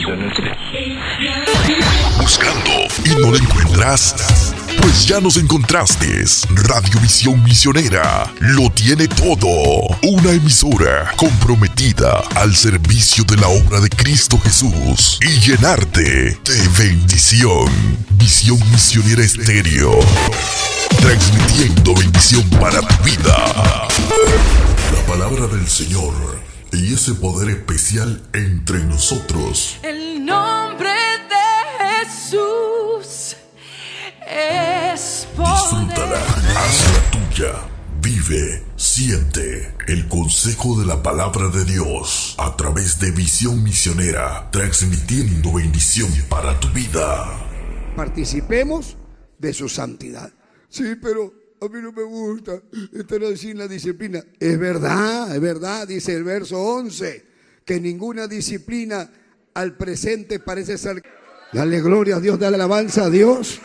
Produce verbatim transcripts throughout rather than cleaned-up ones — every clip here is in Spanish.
Buscando y no lo encuentras. Pues ya nos encontraste. Radiovisión Misionera lo tiene todo. Una emisora comprometida al servicio de la obra de Cristo Jesús y llenarte de bendición. Visión Misionera Estéreo. Transmitiendo bendición para tu vida. La palabra del Señor y ese poder especial entre nosotros. El nombre de Jesús es poder. Disfrútala, hazla tuya, vive, siente el consejo de la palabra de Dios a través de Visión Misionera, transmitiendo bendición para tu vida. Participemos de su santidad. Sí, pero a mí no me gusta estar así en la disciplina. Es verdad, es verdad, dice el verso once, que ninguna disciplina al presente parece ser. Dale gloria a Dios, dale alabanza a Dios.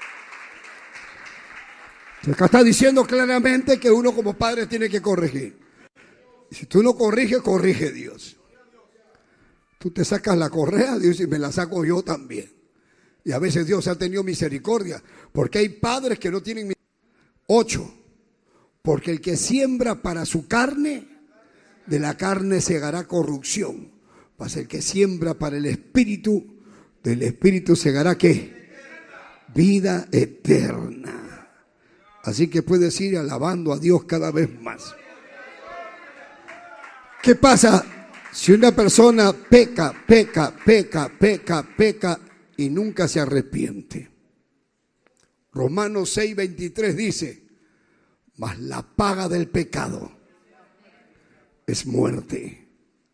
Acá está diciendo claramente que uno como padre tiene que corregir. Si tú no corriges, corrige Dios. Tú te sacas la correa, Dios, y me la saco yo también. Y a veces Dios ha tenido misericordia, porque hay padres que no tienen misericordia. Ocho, porque el que siembra para su carne, de la carne segará corrupción. Mas el que siembra para el espíritu, del espíritu segará ¿qué? Vida eterna. Así que puedes ir alabando a Dios cada vez más. ¿Qué pasa si una persona peca, peca, peca, peca, peca y nunca se arrepiente? Romanos seis veintitrés dice: mas la paga del pecado es muerte.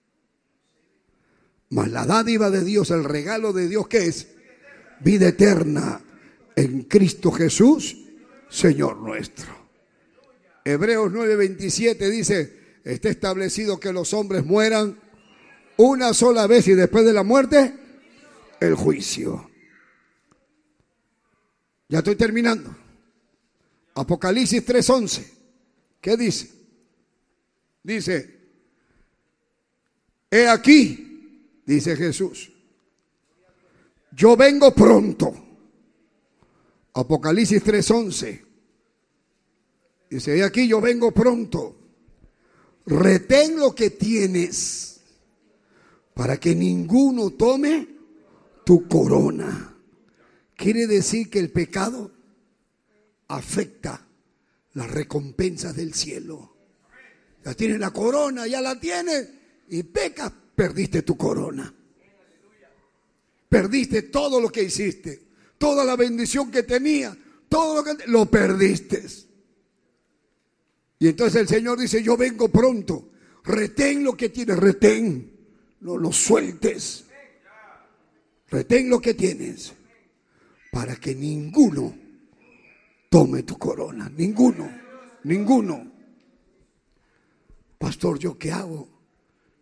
Mas la dádiva de Dios, el regalo de Dios, ¿qué es? Vida eterna en Cristo Jesús, Señor nuestro. Hebreos nueve veintisiete dice: está establecido que los hombres mueran una sola vez y después de la muerte, el juicio. Ya estoy terminando. Apocalipsis tres once. ¿Qué dice? Dice: he aquí, dice Jesús, yo vengo pronto. Apocalipsis tres once. Dice: he aquí, yo vengo pronto. Retén lo que tienes para que ninguno tome tu corona. Quiere decir que el pecado afecta las recompensas del cielo. Ya tienes la corona, ya la tienes, y pecas, perdiste tu corona. Perdiste todo lo que hiciste, toda la bendición que tenía, todo lo que lo perdiste. Y entonces el Señor dice: yo vengo pronto. Retén lo que tienes, retén, no lo sueltes. Retén lo que tienes para que ninguno tome tu corona. Ninguno, ninguno. Pastor, ¿yo qué hago?